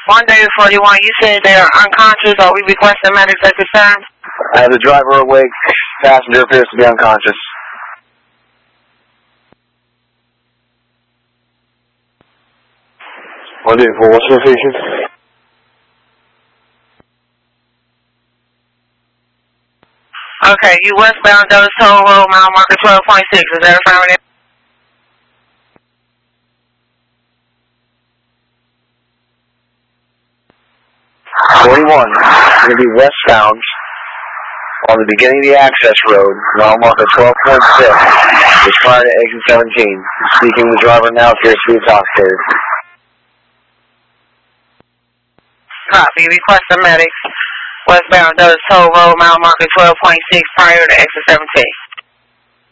Monday 41, you said they are unconscious. Are we requesting medics at this time? I have the driver awake. Passenger appears to be unconscious. Monday for what's the location? Okay, you westbound Dulles Toll Road, mile marker 12.6. Is that affirmative? Going to be westbound on the beginning of the access road, mile marker 12.6, just prior to exit 17. Speaking, the driver now appears to be intoxicated. Copy, requesting medics. Westbound Dulles Toll Road, mile marker 12.6, prior to exit 17.